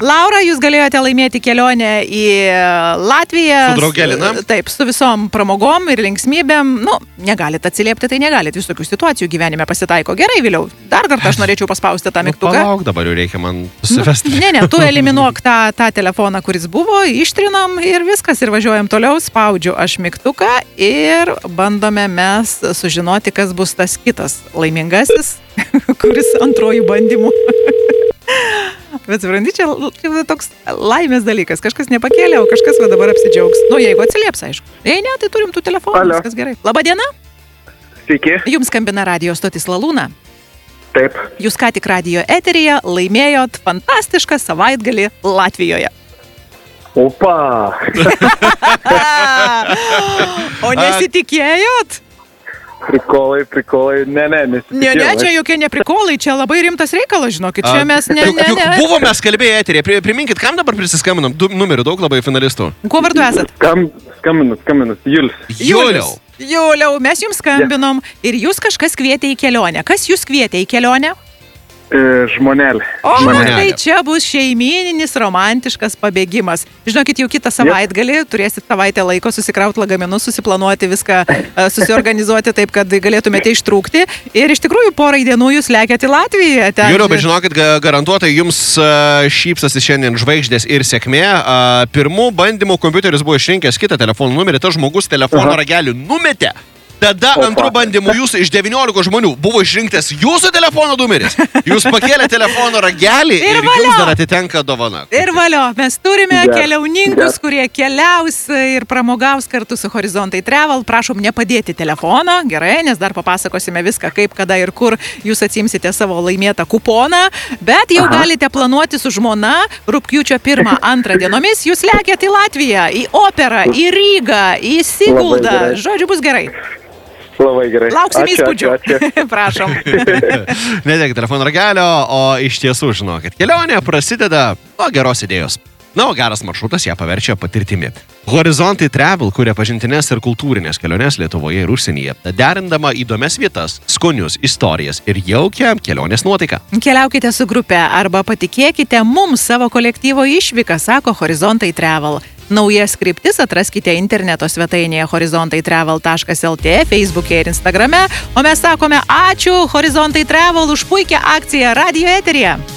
Laura, jūs galėjote laimėti kelionę į Latviją. Su draugelina. Taip, su visom pramogom ir linksmybėm. Nu, negalit atsiliepti, tai negalit. Visokių situacijų gyvenime pasitaiko. Gerai, Viliau. Dar kartą aš norėčiau paspausti tą mygtuką. Palauk, dabar jau reikia man susivesti. Ne, tu eliminuok tą telefoną, kuris buvo, ištrinam ir viskas, ir važiuojam toliau. Spaudžiu aš mygtuką ir bandome mes sužinoti, kas bus tas kitas laimingasis, kuris antrojų bandymų. Bet supranti, čia toks laimės dalykas. Kažkas nepakėlė, o kažkas va dabar apsidžiaugs. Nu, jeigu atsilieps, aišku. Jei ne, tai turim tų telefonų, viskas gerai. Labadiena. Sveiki. Jums skambina radijo stotis Lalūna. Taip. Jūs ką tik radijo eteryje laimėjot fantastišką savaitgalį Latvijoje. Opa. O nesitikėjot? Prikolai. Ne, nesitikėjau. Ne, čia jokie neprikolai, čia labai rimtas reikalas, žinokit. Čia mes ne. Buvome mes kalbėję eterėje. Priminkit, kam dabar prisiskambinom? Numerių daug labai finalistų. Kuo vardu esat? Skambinus. Juliau, mes jums skambinom ir jūs kažkas kvietė į kelionę. Kas jūs kvietė į kelionę? Žmonelė. Tai čia bus šeimyninis romantiškas pabėgimas. Žinokit, jau kitą savaitgalį turėsit savaitę laiko susikrauti lagaminus, susiplanuoti viską, susiorganizuoti taip, kad galėtumėte ištrūkti. Ir iš tikrųjų porai dienų jūs lekiat į Latviją. Juliau, bet žinokit, garantuotai jums šypsasi šiandien žvaigždės ir sėkmė. Pirmų bandymų kompiuteris buvo išrinkęs kitą telefonų numerį, tas žmogus telefono ragelį numetė. Tada antrų bandymų jūsų iš 19 žmonių buvo išrinktas jūsų telefono numeris. Jūs pakėlė telefono ragelį ir jums dar atitenka dovana. Ir valio, mes turime keliauninkus, kurie keliaus ir pramogaus kartu su Horizontai Travel. Prašom nepadėti telefono, gerai, nes dar papasakosime viską, kaip, kada ir kur jūs atsimsite savo laimėtą kuponą. Bet jau galite planuoti su žmona rugpjūčio 1-2 dienomis. Jūs lekiat į Latviją, į Operą, į Rygą, į Siguldą. Žodžiu, bus gerai. Labai gerai. Lauksim įspūdžių. Prašom. Nedėk telefono ragelio, o iš tiesų žinokit, kelionė prasideda nuo geros idėjos. Na, o geras maršrutas ją paverčia patirtimi. Horizontai Travel kuria pažintinės ir kultūrinės keliones Lietuvoje ir užsienyje, derindama įdomias vietas, skonius, istorijas ir jaukią kelionės nuotaiką. Keliaukite su grupe arba patikėkite mums savo kolektyvo išvyką, sako Horizontai Travel. Naujas kryptis atraskite interneto svetainėje horizontaitravel.lt, Facebook'e ir Instagram'e, o mes sakome ačiū Horizontai Travel už puikią akciją radijo eteryje.